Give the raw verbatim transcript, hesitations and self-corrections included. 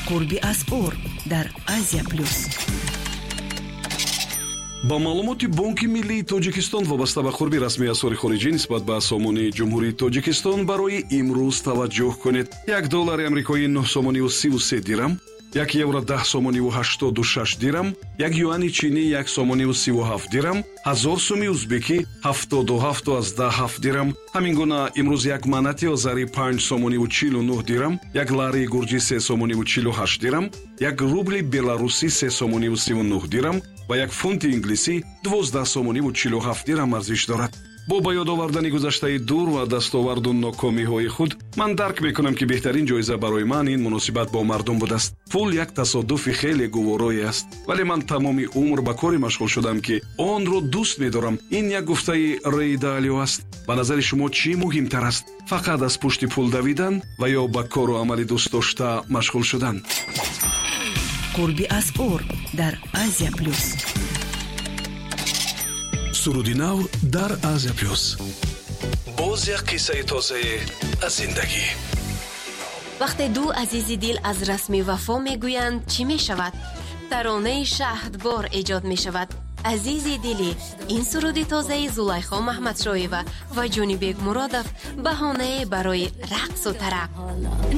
قربی از اور در آسیا پلوس. با معلومات بانک ملی تاجیکستان وابسته به قربی رسمی اسعار خارجی نسبت به سامانه جمهوری تاجیکستان برای امروز توجه کنید. یک دلار آمریکایی نه سامانی و سی و سه درم، یک یورو ده سامانی و هشتاد و شش درم، یک یوان چینی یک سامانی و سی و هفت درم، هزار سومی ازبکی هفتاد و هفت و از ده هفت درم. همین گونه امروز یک مناتی آذری پنج سامانی و چهل و نه درم، یک لاری گرجی سه سامانی و چهل و هشت درم، یک روبل بلاروسی سه سامانی و سی و نه درم و یک فونت انگلیسی دوازده سامانی و چهل و هفت درم ارزش دارد. با به یاد آوردن گذشته دور و دستاورد و ناکامی های خود، من درک میکنم که بهترین جایزه برای من این مناسبت با مردم بوده است. پول یک تصادف خیلی گوارایی است، ولی من تمام عمر به کاری مشغول شدم که آن را دوست می‌دارم. این یک گفته ری دالیو است. به نظر شما چی مهمتر است؟ فقط از پشت پول دویدن و یا به کار و عمل دوست داشته مشغول شدن؟ قربی از اور در آسیا پلوس. سرودی نو در آسیا پلوس. باز یک قصه تازه از زندگی. وقتی دو عزیز دل از رسم وفا میگویند چی می شود؟ ترانه شهدبار ایجاد می شود. عزیز دلی، این سرود تازه زلیخا محمد شایوه و جانی بیگ مرادف بهانه برای رقص و طرب.